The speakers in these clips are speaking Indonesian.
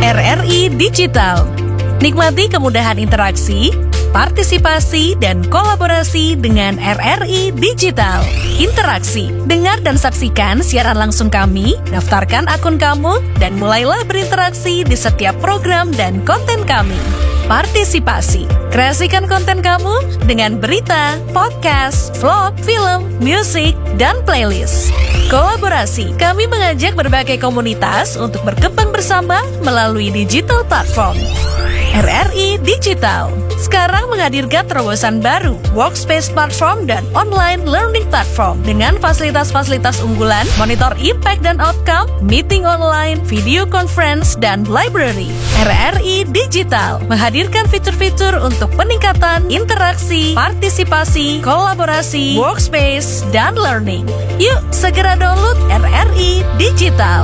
RRI Digital. Nikmati kemudahan interaksi, partisipasi, dan kolaborasi dengan RRI Digital. Interaksi, dengar dan saksikan siaran langsung kami, daftarkan akun kamu, dan mulailah berinteraksi di setiap program dan konten kami. Partisipasi, kreasikan konten kamu dengan berita, podcast, vlog, film, musik, dan playlist. Kolaborasi, kami mengajak berbagai komunitas untuk berkembang bersama melalui digital platform. RRI Digital sekarang menghadirkan terobosan baru, workspace platform dan online learning platform dengan fasilitas-fasilitas unggulan, monitor impact dan outcome, meeting online, video conference, dan library. RRI Digital menghadirkan fitur-fitur untuk peningkatan interaksi, partisipasi, kolaborasi, workspace, dan learning. Yuk, segera download RRI Digital.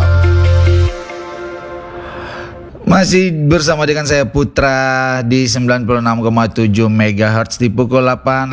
Masih bersama dengan saya Putra di 96,7 MHz di pukul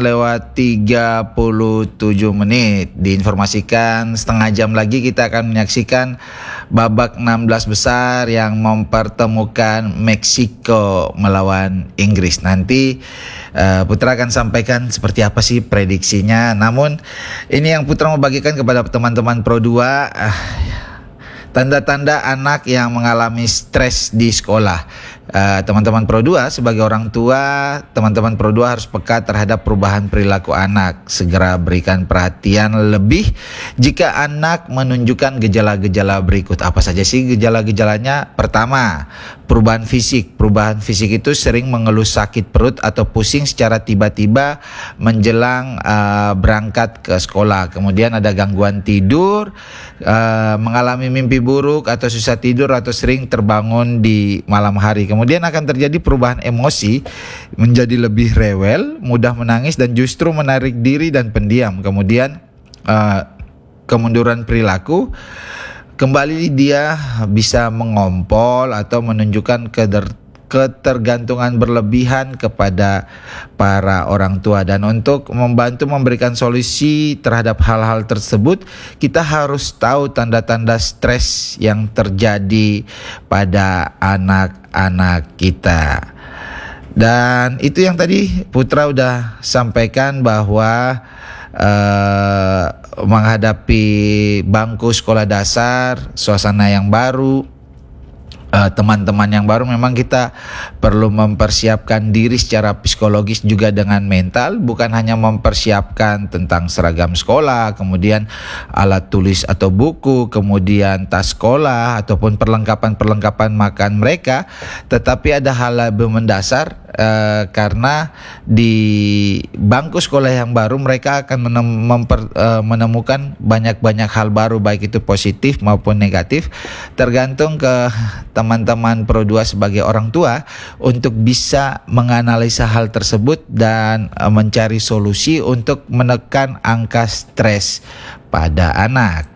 8:37 menit. Diinformasikan setengah jam lagi kita akan menyaksikan babak 16 besar yang mempertemukan Meksiko melawan Inggris. Nanti Putra akan sampaikan seperti apa sih prediksinya. Namun ini yang Putra mau bagikan kepada teman-teman Pro 2. Tanda-tanda anak yang mengalami stres di sekolah. Teman-teman Pro 2 sebagai orang tua, teman-teman Pro 2 harus peka terhadap perubahan perilaku anak. Segera berikan perhatian lebih jika anak menunjukkan gejala-gejala berikut. Apa saja sih gejala-gejalanya? Pertama, perubahan fisik. Perubahan fisik itu sering mengeluh sakit perut atau pusing secara tiba-tiba menjelang berangkat ke sekolah. Kemudian ada gangguan tidur, mengalami mimpi buruk atau susah tidur atau sering terbangun di malam hari. Kemudian akan terjadi perubahan emosi menjadi lebih rewel, mudah menangis dan justru menarik diri dan pendiam. Kemudian kemunduran perilaku, kembali dia bisa mengompol atau menunjukkan ketergantungan berlebihan kepada para orang tua. Dan untuk membantu memberikan solusi terhadap hal-hal tersebut, kita harus tahu tanda-tanda stres yang terjadi pada anak-anak kita. Dan itu yang tadi Putra udah sampaikan bahwa menghadapi bangku sekolah dasar, suasana yang baru, teman-teman yang baru, memang kita perlu mempersiapkan diri secara psikologis juga dengan mental, bukan hanya mempersiapkan tentang seragam sekolah, kemudian alat tulis atau buku, kemudian tas sekolah ataupun perlengkapan makan mereka, tetapi ada hal lebih mendasar, karena di bangku sekolah yang baru mereka akan menemukan banyak hal baru, baik itu positif maupun negatif, tergantung ke teman-teman Pro 2 sebagai orang tua untuk bisa menganalisa hal tersebut dan mencari solusi untuk menekan angka stres pada anak.